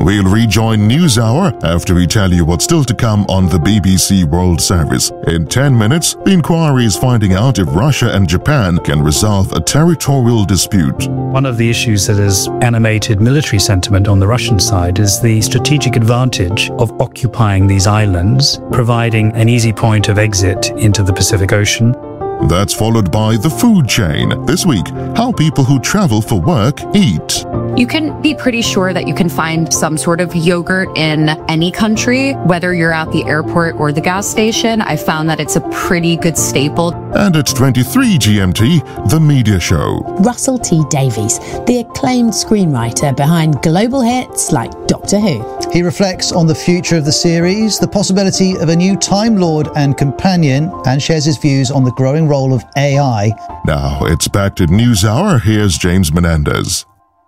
We'll rejoin NewsHour after we tell you what's still to come on the BBC World Service. In 10 minutes, the inquiry is finding out if Russia and Japan can resolve a territorial dispute. One of the issues that has animated military sentiment on the Russian side is the strategic advantage of occupying these islands, providing an easy point of exit into the Pacific Ocean. That's followed by the food chain. This week, how people who travel for work eat. You can be pretty sure that you can find some sort of yogurt in any country, whether you're at the airport or the gas station. I found that it's a pretty good staple. And at 23 GMT, The Media Show. Russell T Davies, the acclaimed screenwriter behind global hits like Doctor Who. He reflects on the future of the series, the possibility of a new Time Lord and companion, and shares his views on the growing role of AI. Now it's back to NewsHour. Here's James Menendez.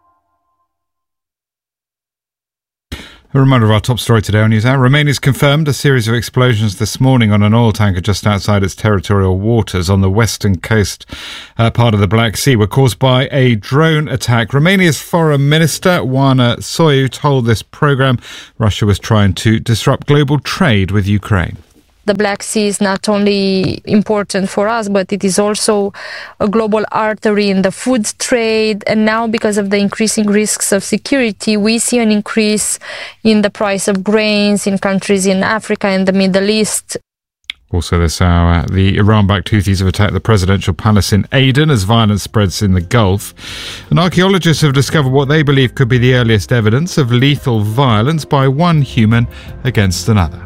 A reminder of our top story today on NewsHour. Romania's confirmed a series of explosions this morning on an oil tanker just outside its territorial waters on the western coast part of the Black Sea were caused by a drone attack. Romania's Foreign Minister, Oana Soiu, told this programme Russia was trying to disrupt global trade with Ukraine. The Black Sea is not only important for us, but it is also a global artery in the food trade. And now, because of the increasing risks of security, we see an increase in the price of grains in countries in Africa and the Middle East. Also this hour, the Iran-backed Houthis have attacked the presidential palace in Aden as violence spreads in the Gulf. And archaeologists have discovered what they believe could be the earliest evidence of lethal violence by one human against another.